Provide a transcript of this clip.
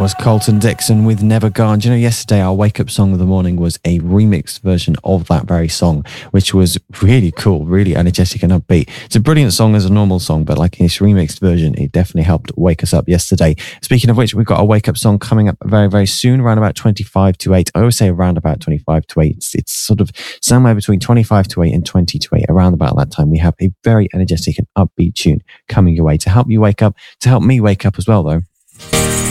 was Colton Dixon with Never Gone. Do you know, yesterday our wake-up song of the morning was a remixed version of that very song, which was really cool, really energetic and upbeat. It's a brilliant song as a normal song, but like this remixed version, it definitely helped wake us up yesterday. Speaking of which, we've got a wake-up song coming up very, very soon, around about 25 to 8. I always say around about 25 to 8. It's sort of somewhere between 25 to 8 and 20 to 8. Around about that time, we have a very energetic and upbeat tune coming your way to help you wake up, to help me wake up as well, though.